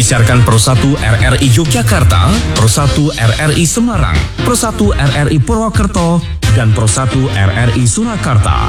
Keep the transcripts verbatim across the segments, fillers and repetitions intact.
disiarkan Pro satu R R I Yogyakarta, Pro satu R R I Semarang, Pro satu R R I Purwokerto, dan Pro satu R R I Surakarta.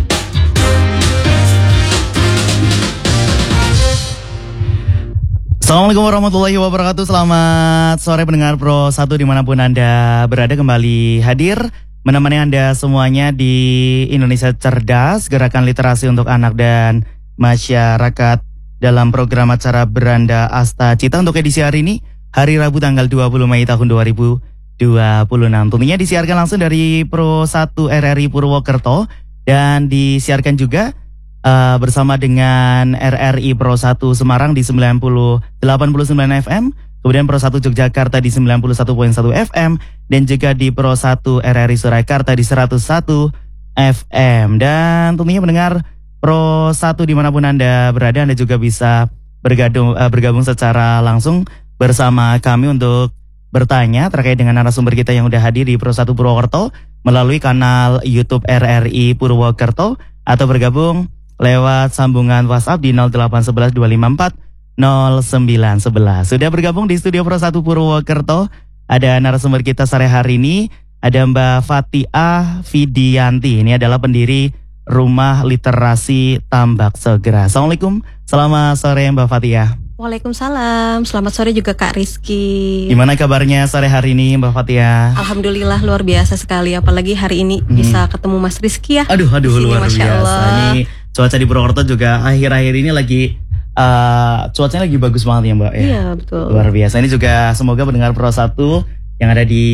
Assalamualaikum warahmatullahi wabarakatuh. Selamat sore pendengar Pro satu dimanapun Anda berada, kembali hadir menemani Anda semuanya di Indonesia Cerdas, gerakan literasi untuk anak dan masyarakat dalam program acara Beranda Asta Cita untuk edisi hari ini, hari Rabu tanggal dua puluh Mei tahun dua ribu dua puluh enam. Tentunya disiarkan langsung dari Pro satu R R I Purwokerto dan disiarkan juga uh, bersama dengan R R I Pro satu Semarang di sembilan puluh delapan koma sembilan F M, kemudian Pro satu Yogyakarta di sembilan puluh satu koma satu F M, dan juga di Pro satu R R I Surakarta di seratus satu F M. Dan tentunya mendengar Pro satu dimanapun Anda berada, Anda juga bisa bergabung, uh, bergabung secara langsung bersama kami untuk bertanya terkait dengan narasumber kita yang sudah hadir di Pro satu Purwokerto melalui kanal YouTube R R I Purwokerto, atau bergabung lewat sambungan WhatsApp di nol delapan satu satu dua lima empat nol sembilan satu satu. Sudah bergabung di studio Pro satu Purwokerto, ada narasumber kita sore hari ini, ada Mbak Fatia Fidianti. Ini adalah pendiri Rumah Literasi Tambak Segera. Assalamualaikum, selamat sore Mbak Fatia. Waalaikumsalam, selamat sore juga Kak Rizky. Gimana kabarnya sore hari ini Mbak Fatia? Alhamdulillah luar biasa sekali, apalagi hari ini hmm. bisa ketemu Mas Rizky ya. Aduh, aduh sini, luar Masya biasa. Allah. Ini cuaca di Purwokerto juga akhir-akhir ini lagi uh, cuacanya lagi bagus banget ya Mbak ya. Iya betul. Luar biasa. Ini juga semoga pendengar Pro satu yang ada di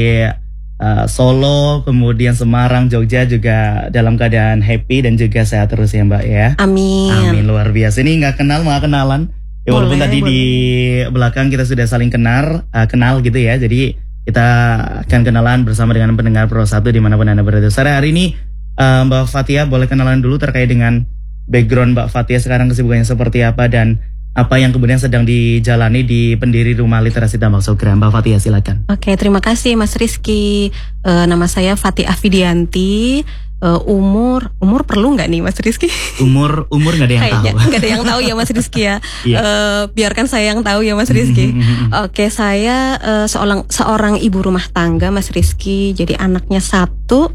uh, Solo, kemudian Semarang, Jogja juga dalam keadaan happy dan juga sehat terus ya Mbak ya. Amin. Amin, luar biasa. Ini nggak kenal mau kenalan. Ya walaupun boleh, tadi boleh. Di belakang kita sudah saling kenal, uh, kenal gitu ya. Jadi kita akan kenalan bersama dengan pendengar Pro satu dimanapun Anda berada. Sore hari ini uh, Mbak Fatia boleh kenalan dulu terkait dengan background Mbak Fatia sekarang, kesibukannya seperti apa dan apa yang kemudian sedang dijalani di pendiri Rumah Literasi Tambak Segera. Mbak Fatia silakan. Oke, terima kasih Mas Rizky. Uh, nama saya Fatia Fidianti. Uh, umur umur perlu nggak nih Mas Rizky? Umur umur nggak ada yang Kayaknya tahu. Nggak ada yang tahu ya Mas Rizky ya. Yeah. uh, biarkan saya yang tahu ya Mas Rizky. Oke, saya uh, seorang seorang ibu rumah tangga Mas Rizky. Jadi anaknya satu.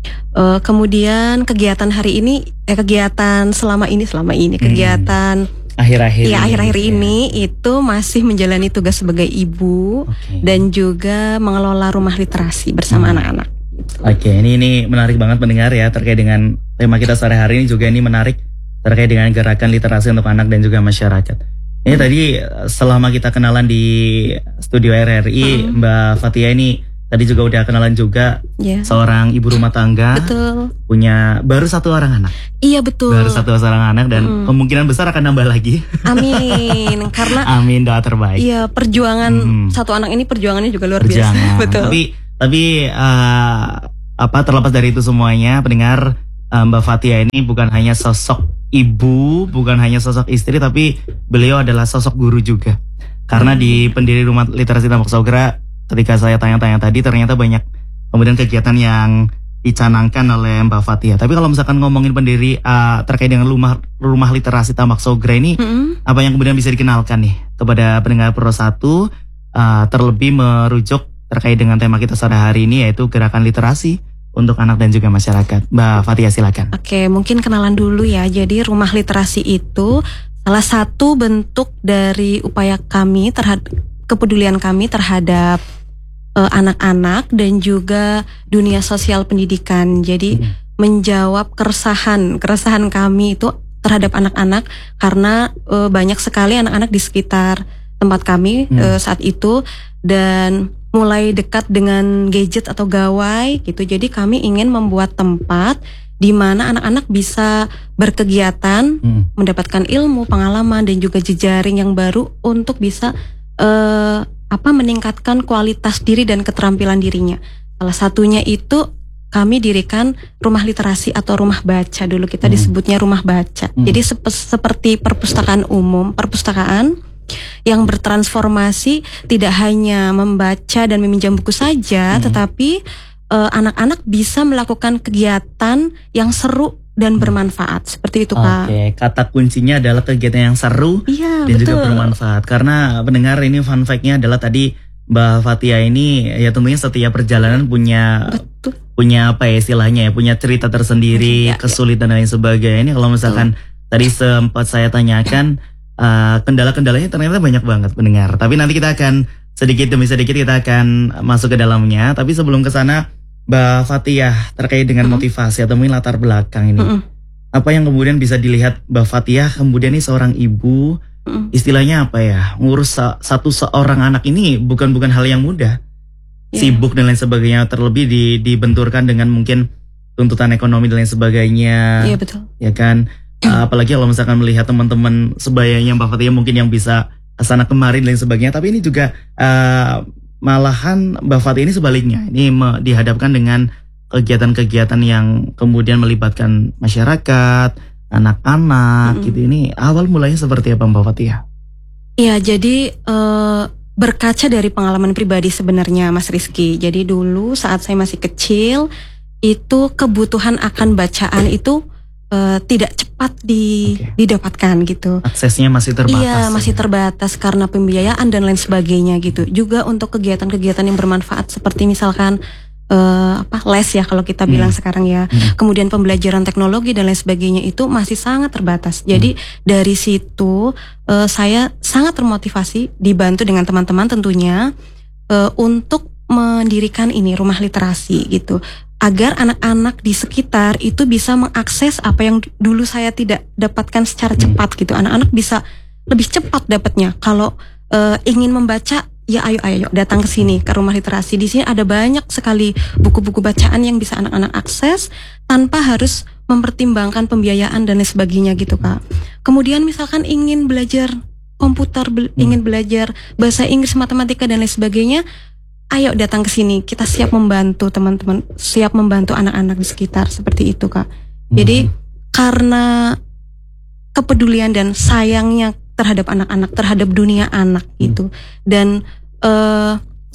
Uh, kemudian kegiatan hari ini, eh, kegiatan selama ini selama ini kegiatan akhir-akhir ya ini, akhir-akhir ya. ini itu masih menjalani tugas sebagai ibu okay. dan juga mengelola rumah literasi bersama hmm. anak-anak. Oke, okay, ini ini menarik banget pendengar ya, terkait dengan tema kita sore hari ini juga ini menarik terkait dengan gerakan literasi untuk anak dan juga masyarakat. Ini hmm. tadi selama kita kenalan di studio R R I, hmm. Mbak Fatia ini tadi juga udah kenalan juga, yeah. seorang ibu rumah tangga, betul. Punya baru satu orang anak. Iya betul. Baru satu orang anak dan hmm. kemungkinan besar akan nambah lagi. Amin, karena amin, doa terbaik. Iya, perjuangan hmm. satu anak ini perjuangannya juga luar Perjuangan. biasa. Betul. Tapi tapi uh, apa terlepas dari itu semuanya, pendengar, uh, Mbak Fatia ini bukan hanya sosok ibu, bukan hanya sosok istri, tapi beliau adalah sosok guru juga. Karena hmm. di pendiri Rumah Literasi Tambak Segera, ketika saya tanya-tanya tadi, ternyata banyak kemudian kegiatan yang dicanangkan oleh Mbak Fatia. Tapi kalau misalkan ngomongin pendiri uh, terkait dengan rumah rumah literasi Tambak Segera ini, hmm. apa yang kemudian bisa dikenalkan nih kepada pendengar Pro satu, uh, terlebih merujuk terkait dengan tema kita sore hari ini, yaitu gerakan literasi untuk anak dan juga masyarakat. Mbak Fatia silakan. Oke, mungkin kenalan dulu ya. Jadi rumah literasi itu salah satu bentuk dari upaya kami terhadap kepedulian kami terhadap uh, anak-anak dan juga dunia sosial pendidikan. Jadi hmm. menjawab keresahan keresahan kami itu terhadap anak-anak, karena uh, banyak sekali anak-anak di sekitar tempat kami hmm. uh, saat itu, dan mulai dekat dengan gadget atau gawai gitu. Jadi kami ingin membuat tempat di mana anak-anak bisa berkegiatan, hmm. mendapatkan ilmu, pengalaman dan juga jejaring yang baru untuk bisa uh, apa meningkatkan kualitas diri dan keterampilan dirinya. Salah satunya itu kami dirikan rumah literasi atau rumah baca, dulu kita hmm. disebutnya rumah baca. Hmm. Jadi sep- seperti perpustakaan umum, perpustakaan yang bertransformasi tidak hanya membaca dan meminjam buku saja, hmm. tetapi uh, anak-anak bisa melakukan kegiatan yang seru dan bermanfaat. Seperti itu Kak. Oke, kata kuncinya adalah kegiatan yang seru Iya, dan betul. juga bermanfaat. Karena pendengar ini fun fact-nya adalah tadi Mbak Fathia ini ya tentunya setiap perjalanan punya Betul. punya apa ya istilahnya ya, punya cerita tersendiri, Ya, ya. kesulitan dan lain sebagainya. Ini kalau misalkan tadi sempat saya tanyakan uh, kendala-kendalanya ternyata banyak banget pendengar. Tapi nanti kita akan sedikit demi sedikit kita akan masuk ke dalamnya. Tapi sebelum ke sana Mbak Fathia terkait dengan Mm-mm. motivasi atau mungkin latar belakang ini. Mm-mm. Apa yang kemudian bisa dilihat Mbak Fathia kemudian ini seorang ibu, Mm-mm. istilahnya apa ya, ngurus sa- satu seorang anak ini bukan bukan hal yang mudah. Iya. Sibuk dan lain sebagainya, terlebih di, dibenturkan dengan mungkin tuntutan ekonomi dan lain sebagainya. Iya betul. Ya kan. Uh, apalagi kalau misalkan melihat teman-teman sebayanya Mbak Fathia mungkin yang bisa kesana kemari dan lain sebagainya. Tapi ini juga uh, malahan Mbak Fathia ini sebaliknya. Ini me- dihadapkan dengan kegiatan-kegiatan yang kemudian melibatkan masyarakat, anak-anak Mm-mm. gitu. Ini awal mulanya seperti apa Mbak Fathia? Iya, jadi eh, berkaca dari pengalaman pribadi sebenarnya Mas Rizky. Jadi dulu saat saya masih kecil, itu kebutuhan akan bacaan itu eh, tidak cepat di, Oke. didapatkan gitu. Aksesnya masih terbatas. Iya, masih ya? terbatas karena pembiayaan dan lain sebagainya gitu. Juga untuk kegiatan-kegiatan yang bermanfaat seperti misalkan eh, apa les ya kalau kita Hmm. bilang sekarang ya. Hmm. Kemudian pembelajaran teknologi dan lain sebagainya itu masih sangat terbatas. Jadi dari situ eh, saya sangat termotivasi dibantu dengan teman-teman tentunya eh, untuk mendirikan ini rumah literasi gitu. Agar anak-anak di sekitar itu bisa mengakses apa yang dulu saya tidak dapatkan secara Hmm. cepat gitu. Anak-anak bisa lebih cepat dapatnya. Kalau eh, ingin membaca, ya ayo ayo ayo, datang ke sini ke rumah literasi. Di sini ada banyak sekali buku-buku bacaan yang bisa anak-anak akses tanpa harus mempertimbangkan pembiayaan dan lain sebagainya gitu Kak. Kemudian misalkan ingin belajar komputer, be- Hmm. ingin belajar bahasa Inggris, matematika dan lain sebagainya, ayo datang ke sini. Kita siap membantu teman-teman, siap membantu anak-anak di sekitar seperti itu Kak. Jadi Hmm. karena kepedulian dan sayangnya terhadap anak-anak, terhadap dunia anak gitu. Dan eh,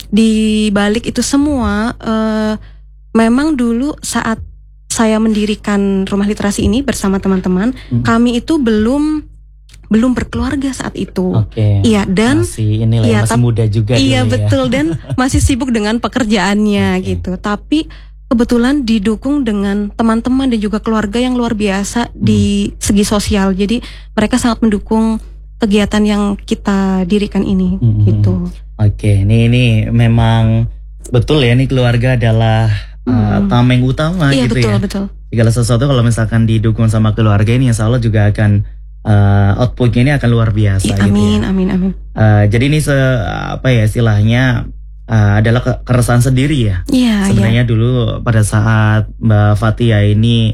di balik itu semua, eh, memang dulu saat saya mendirikan rumah literasi ini bersama teman-teman, Hmm. kami itu belum belum berkeluarga saat itu. Oke. Iya, dan masih inilah iya, masih tap- muda juga iya dulu ya. betul, dan masih sibuk dengan pekerjaannya Oke. gitu. Tapi kebetulan didukung dengan teman-teman dan juga keluarga yang luar biasa di segi sosial. Jadi mereka sangat mendukung kegiatan yang kita dirikan ini Hmm. gitu. Oke, ini ini memang betul ya, ini keluarga adalah uh, Hmm. tameng utama Iya gitu betul ya. betul. Segala sesuatu kalau misalkan didukung sama keluarga ini, insya Allah juga akan uh, outputnya ini akan luar biasa Iya, gitu amin ya. amin amin. Uh, jadi ini se apa ya istilahnya uh, adalah ke- keresahan sendiri ya. Iya iya. Sebenarnya dulu pada saat Mbak Fathia ini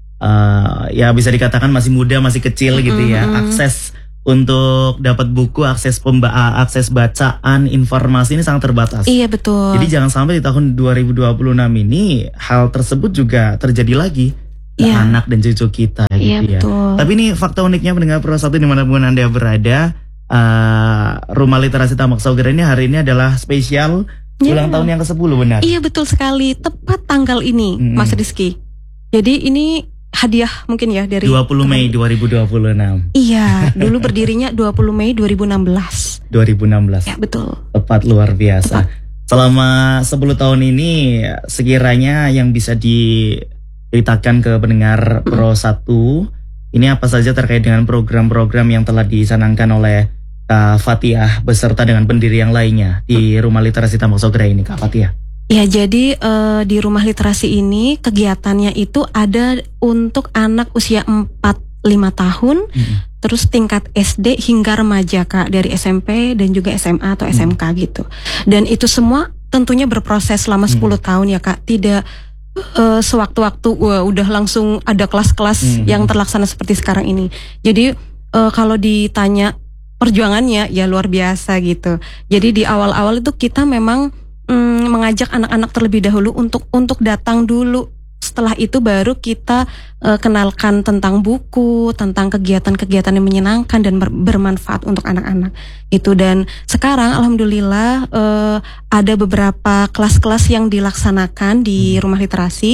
uh, ya bisa dikatakan masih muda, masih kecil gitu ya, Mm-mm. akses untuk dapat buku, akses pemba akses bacaan, informasi ini sangat terbatas. Iya betul. Jadi jangan sampai di tahun dua ribu dua puluh enam ini hal tersebut juga terjadi lagi ke Iya. anak dan cucu kita Iya gitu ya. betul. Tapi ini fakta uniknya pendengar Pro satu dimanapun Anda berada, uh, Rumah Literasi Tambak Sauger ini hari ini adalah spesial Iya. ulang tahun yang ke sepuluh benar. Iya betul sekali, tepat tanggal ini Mm-mm. Mas Rizky. Jadi ini hadiah mungkin ya dari dua puluh Mei dua ribu dua puluh enam. Iya, dulu berdirinya dua puluh Mei dua ribu enam belas. dua ribu enam belas. Ya betul. Tepat luar biasa. Selama sepuluh tahun ini sekiranya yang bisa diceritakan ke pendengar Pro satu, ini apa saja terkait dengan program-program yang telah dicanangkan oleh Kak Fathia beserta dengan pendiri yang lainnya di Rumah Literasi Tambak Sauger ini, Kak Fathia? Ya jadi eh, di rumah literasi ini kegiatannya itu ada untuk anak usia empat lima tahun, Mm-mm. terus tingkat S D hingga remaja Kak, dari S M P dan juga S M A atau S M K gitu. Dan itu semua tentunya berproses selama sepuluh tahun ya Kak. Tidak eh, sewaktu-waktu wah, udah langsung ada kelas-kelas Mhm. yang terlaksana seperti sekarang ini. Jadi eh, kalau ditanya perjuangannya ya luar biasa gitu. Jadi di awal-awal itu kita memang mm, mengajak anak-anak terlebih dahulu untuk untuk datang dulu. Setelah itu baru kita eh, kenalkan tentang buku, tentang kegiatan-kegiatan yang menyenangkan dan ber- bermanfaat untuk anak-anak. Itu, dan sekarang alhamdulillah eh, ada beberapa kelas-kelas yang dilaksanakan di rumah literasi.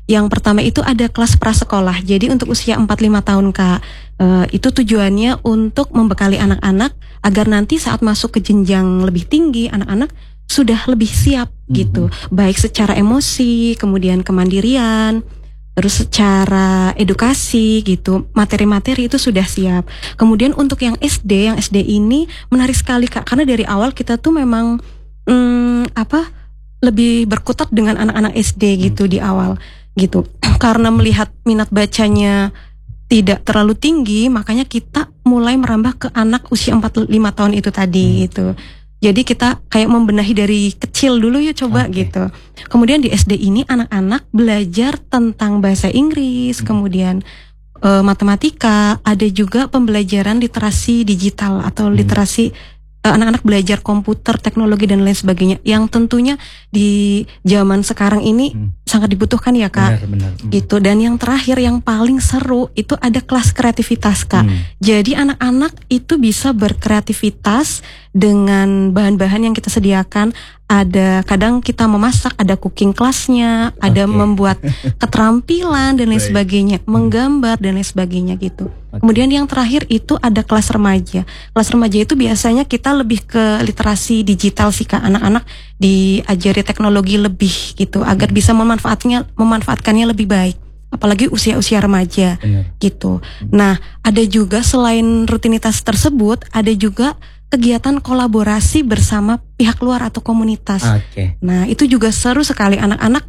Yang pertama itu ada kelas prasekolah. Jadi untuk usia empat lima tahun Kak, uh, itu tujuannya untuk membekali anak-anak agar nanti saat masuk ke jenjang lebih tinggi, anak-anak sudah lebih siap gitu. Mm-hmm. Baik secara emosi, kemudian kemandirian, terus secara edukasi gitu, materi-materi itu sudah siap. Kemudian untuk yang S D, yang S D ini menarik sekali Kak, karena dari awal kita tuh memang hmm, apa lebih berkutat dengan anak-anak S D gitu hmm. di awal gitu. Karena melihat minat bacanya tidak terlalu tinggi, makanya kita mulai merambah ke anak usia empat lima tahun itu tadi hmm. gitu. Jadi kita kayak membenahi dari kecil dulu yuk coba okay. gitu. Kemudian di S D ini anak-anak belajar tentang bahasa Inggris, hmm. kemudian uh, matematika, ada juga pembelajaran literasi digital atau hmm. literasi uh, anak-anak belajar komputer, teknologi dan lain sebagainya. Yang tentunya di zaman sekarang ini hmm. sangat dibutuhkan ya Kak. Benar, benar. Hmm. Gitu. Dan yang terakhir yang paling seru itu ada kelas kreativitas Kak. Hmm. Jadi anak-anak itu bisa berkreativitas dengan bahan-bahan yang kita sediakan. Ada kadang kita memasak, ada cooking classnya, ada okay. membuat keterampilan dan lain sebagainya, menggambar dan lain sebagainya gitu. Okay. Kemudian yang terakhir itu ada kelas remaja. Kelas remaja itu biasanya kita lebih ke literasi digital sih Kak. Anak-anak diajari teknologi lebih gitu agar bisa memanfaatnya memanfaatkannya lebih baik. Apalagi usia-usia remaja. Benar. Gitu. Nah, ada juga selain rutinitas tersebut, ada juga kegiatan kolaborasi bersama pihak luar atau komunitas. Okay. Nah, itu juga seru sekali, anak-anak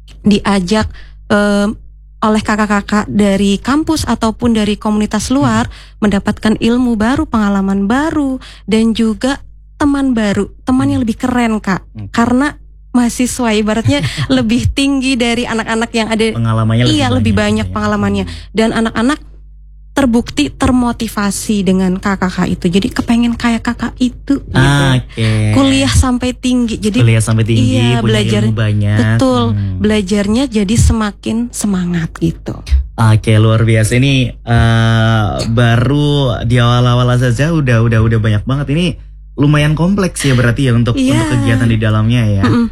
diajak um, oleh kakak-kakak dari kampus ataupun dari komunitas luar hmm. mendapatkan ilmu baru, pengalaman baru, dan juga teman baru, teman yang lebih keren Kak. Hmm. Karena mahasiswa ibaratnya lebih tinggi dari anak-anak yang ada. Pengalamannya lebih iya, banyak, lebih banyak ya. Pengalamannya. Dan anak-anak terbukti termotivasi dengan kakak-kakak itu. Jadi kepengen kayak kakak itu gitu. Okay. Kuliah sampai tinggi. Jadi kuliah sampai tinggi, iya, punya belajar ilmu banyak. Betul. Hmm. Belajarnya jadi semakin semangat gitu. Oke, okay, luar biasa ini uh, baru di awal-awal saja udah udah udah banyak banget. Ini lumayan kompleks ya berarti ya untuk, yeah. untuk kegiatan di dalamnya ya. Mm-mm.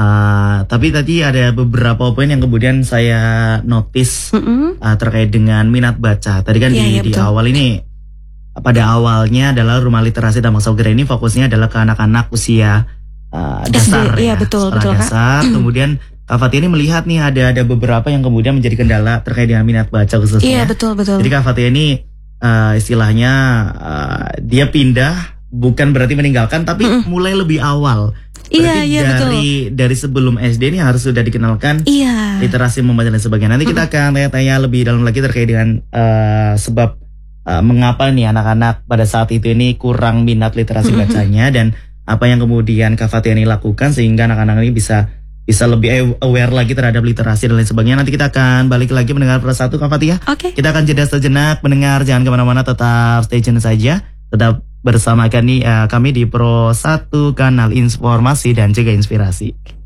Uh, tapi tadi ada beberapa poin yang kemudian saya notice mm-hmm. uh, terkait dengan minat baca. Tadi kan yeah, di, yeah, di awal ini, pada awalnya adalah rumah literasi Tambak Saugara ini fokusnya adalah ke anak-anak usia uh, dasar S D, ya, iya, betul, betul, dasar. Kak. Kemudian Kak Fatia ini melihat nih ada ada beberapa yang kemudian menjadi kendala terkait dengan minat baca khususnya. Iya yeah, betul betul. Jadi Kak Fatia ini uh, istilahnya uh, dia pindah bukan berarti meninggalkan, tapi mm-mm. mulai lebih awal. Iya, iya dari, betul. Dari sebelum S D ini harus sudah dikenalkan iya. literasi membaca dan sebagainya. Nanti kita akan tanya-tanya lebih dalam lagi terkait dengan uh, sebab uh, mengapa nih anak-anak pada saat itu ini kurang minat literasi bacanya dan apa yang kemudian Kak Fatia ini lakukan sehingga anak-anak ini bisa bisa lebih aware lagi terhadap literasi dan lain sebagainya. Nanti kita akan balik lagi mendengar persatu Kak Fatia. Oke. Okay. Kita akan jeda sejenak mendengar, jangan kemana-mana, tetap stay tune saja. Tetap bersama kami, uh, kami di Pro satu Kanal Informasi dan juga Inspirasi.